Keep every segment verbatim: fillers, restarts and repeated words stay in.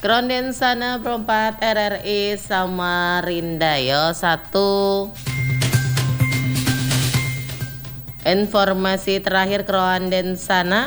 Krondensana perempat R R I Samarinda yo satu. Informasi terakhir Krondensana.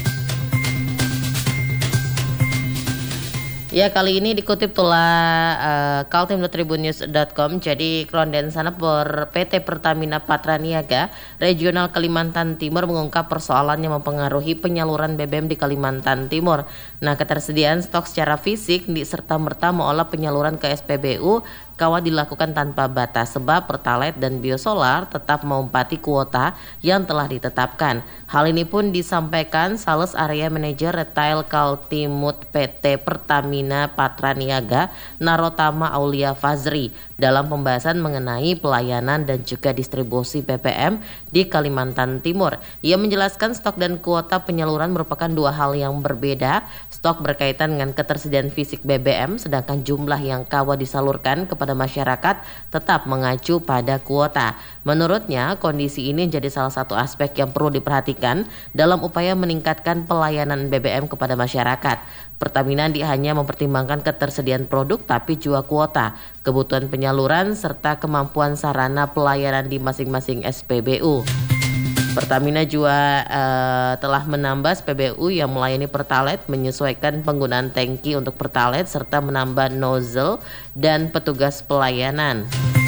Ya, kali ini dikutip tula uh, kaltim dot tribunnews dot com. Jadi Krondensana per P T Pertamina Patraniaga Regional Kalimantan Timur mengungkap persoalan yang mempengaruhi penyaluran B B M di Kalimantan Timur. Nah, ketersediaan stok secara fisik di serta merta mengolah penyaluran ke S P B U kawat dilakukan tanpa batas sebab Pertalite dan biosolar tetap mengumpati kuota yang telah ditetapkan. Hal ini pun disampaikan Sales Area Manager Retail Kaltimut P T Pertamina Patraniaga Narotama Aulia Fazri dalam pembahasan mengenai pelayanan dan juga distribusi B B M di Kalimantan Timur. Ia menjelaskan stok dan kuota penyaluran merupakan dua hal yang berbeda. Stok berkaitan dengan ketersediaan fisik B B M, sedangkan jumlah yang kawat disalurkan kepada masyarakat tetap mengacu pada kuota. Menurutnya, kondisi ini menjadi salah satu aspek yang perlu diperhatikan dalam upaya meningkatkan pelayanan B B M kepada masyarakat. Pertamina hanya mempertimbangkan ketersediaan produk tapi juga kuota, kebutuhan penyaluran serta kemampuan sarana pelayanan di masing-masing S P B U. Pertamina juga uh, telah menambah S P B U yang melayani Pertalite, menyesuaikan penggunaan tangki untuk Pertalite serta menambah nozzle dan petugas pelayanan.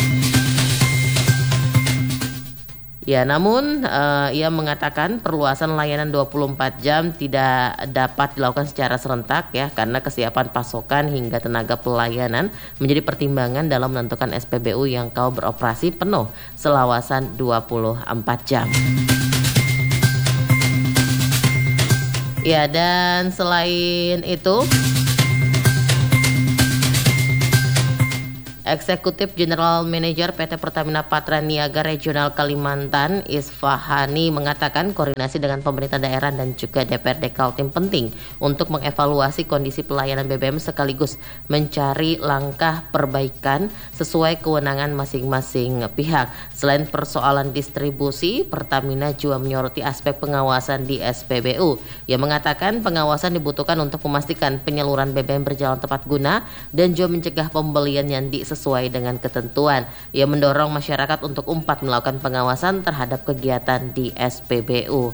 Ya, namun uh, ia mengatakan perluasan layanan dua puluh empat jam tidak dapat dilakukan secara serentak ya, karena kesiapan pasokan hingga tenaga pelayanan menjadi pertimbangan dalam menentukan S P B U yang kau beroperasi penuh selawasan dua puluh empat jam. Ya, dan selain itu Eksekutif General Manager P T Pertamina Patraniaga Regional Kalimantan Isfahani mengatakan koordinasi dengan pemerintah daerah dan juga D P R D Kaltim penting untuk mengevaluasi kondisi pelayanan B B M sekaligus mencari langkah perbaikan sesuai kewenangan masing-masing pihak. Selain persoalan distribusi, Pertamina juga menyoroti aspek pengawasan di S P B U. Ia mengatakan pengawasan dibutuhkan untuk memastikan penyaluran B B M berjalan tepat guna dan juga mencegah pembelian yang disesuaikan sesuai dengan ketentuan. Ia mendorong masyarakat untuk umpat melakukan pengawasan terhadap kegiatan di S P B U.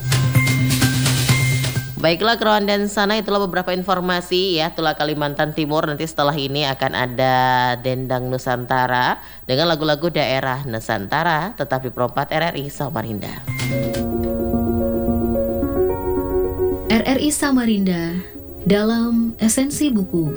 Baiklah Krondensana, itulah beberapa informasi ya Tula Kalimantan Timur. Nanti setelah ini akan ada Dendang Nusantara dengan lagu-lagu daerah Nusantara, tetap di Perempat R R I Samarinda. R R I Samarinda dalam esensi buku.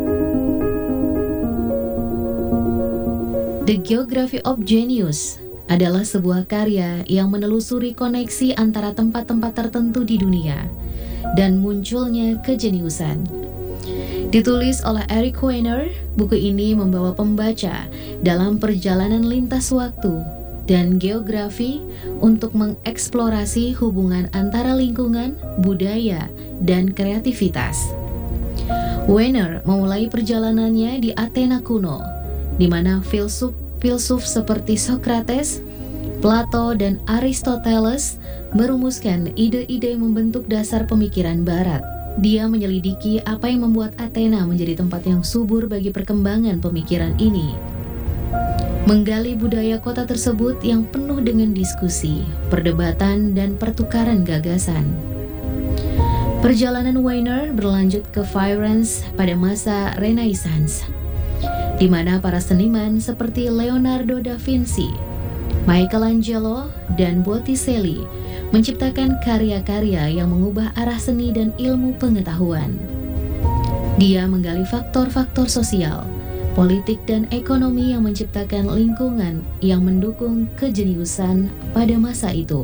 The Geography of Genius adalah sebuah karya yang menelusuri koneksi antara tempat-tempat tertentu di dunia dan munculnya kejeniusan. Ditulis oleh Eric Weiner, buku ini membawa pembaca dalam perjalanan lintas waktu dan geografi untuk mengeksplorasi hubungan antara lingkungan, budaya, dan kreativitas. Weiner memulai perjalanannya di Athena kuno, di mana filsuf-filsuf seperti Socrates, Plato, dan Aristoteles merumuskan ide-ide yang membentuk dasar pemikiran Barat. Dia menyelidiki apa yang membuat Athena menjadi tempat yang subur bagi perkembangan pemikiran ini. Menggali budaya kota tersebut yang penuh dengan diskusi, perdebatan, dan pertukaran gagasan. Perjalanan Weiner berlanjut ke Firenze pada masa Renaissance, di mana para seniman seperti Leonardo da Vinci, Michelangelo, dan Botticelli menciptakan karya-karya yang mengubah arah seni dan ilmu pengetahuan. Dia menggali faktor-faktor sosial, politik, dan ekonomi yang menciptakan lingkungan yang mendukung kejeniusan pada masa itu.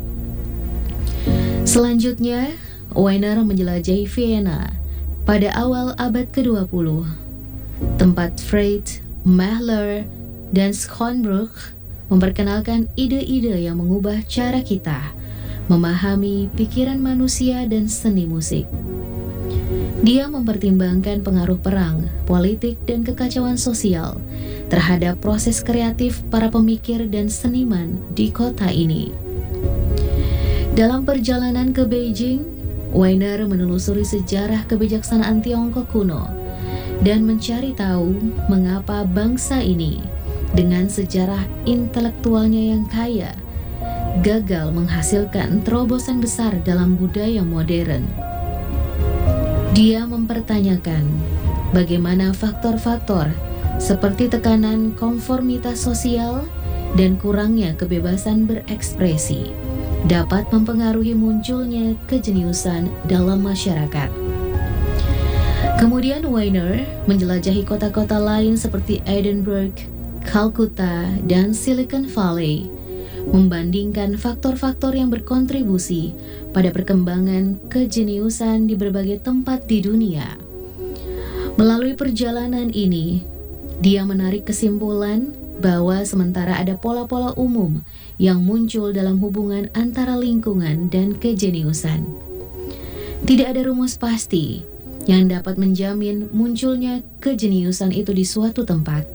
Selanjutnya, Weiner menjelajahi Vienna pada awal abad kedua puluh. Tempat Freud, Mahler, dan Schönbrunn memperkenalkan ide-ide yang mengubah cara kita memahami pikiran manusia dan seni musik. Dia mempertimbangkan pengaruh perang, politik, dan kekacauan sosial terhadap proses kreatif para pemikir dan seniman di kota ini. Dalam perjalanan ke Beijing, Weiner menelusuri sejarah kebijaksanaan Tiongkok kuno dan mencari tahu mengapa bangsa ini dengan sejarah intelektualnya yang kaya gagal menghasilkan terobosan besar dalam budaya modern. Dia mempertanyakan bagaimana faktor-faktor seperti tekanan konformitas sosial dan kurangnya kebebasan berekspresi dapat mempengaruhi munculnya kejeniusan dalam masyarakat. Kemudian Weiner menjelajahi kota-kota lain seperti Edinburgh, Calcutta, dan Silicon Valley, membandingkan faktor-faktor yang berkontribusi pada perkembangan kejeniusan di berbagai tempat di dunia. Melalui perjalanan ini, dia menarik kesimpulan bahwa sementara ada pola-pola umum yang muncul dalam hubungan antara lingkungan dan kejeniusan, tidak ada rumus pasti yang dapat menjamin munculnya kejeniusan itu di suatu tempat.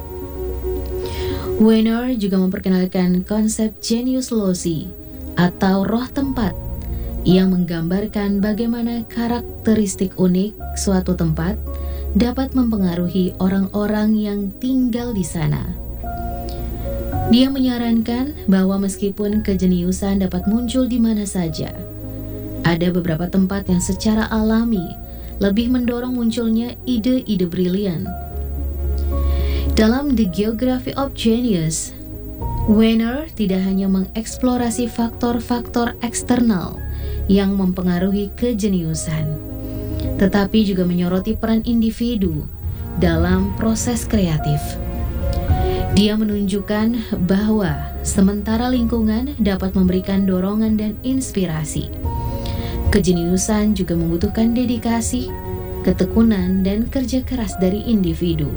Weiner juga memperkenalkan konsep genius loci atau roh tempat yang menggambarkan bagaimana karakteristik unik suatu tempat dapat mempengaruhi orang-orang yang tinggal di sana. Dia menyarankan bahwa meskipun kejeniusan dapat muncul di mana saja, ada beberapa tempat yang secara alami lebih mendorong munculnya ide-ide brilian. Dalam The Geography of Genius, Weiner tidak hanya mengeksplorasi faktor-faktor eksternal yang mempengaruhi kejeniusan, tetapi juga menyoroti peran individu dalam proses kreatif. Dia menunjukkan bahwa sementara lingkungan dapat memberikan dorongan dan inspirasi, kejeniusan juga membutuhkan dedikasi, ketekunan, dan kerja keras dari individu.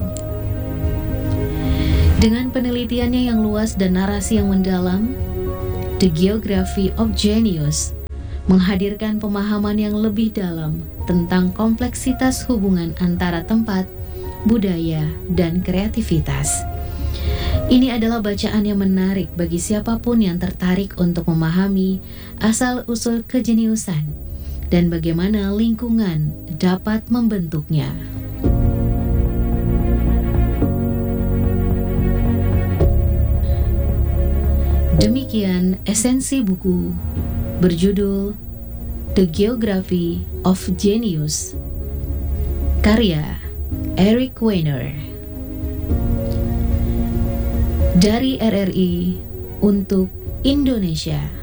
Dengan penelitiannya yang luas dan narasi yang mendalam, The Geography of Genius menghadirkan pemahaman yang lebih dalam tentang kompleksitas hubungan antara tempat, budaya, dan kreativitas. Ini adalah bacaan yang menarik bagi siapapun yang tertarik untuk memahami asal-usul kejeniusan dan bagaimana lingkungan dapat membentuknya. Demikian esensi buku berjudul The Geography of Genius, karya Eric Weiner. Dari R R I untuk Indonesia.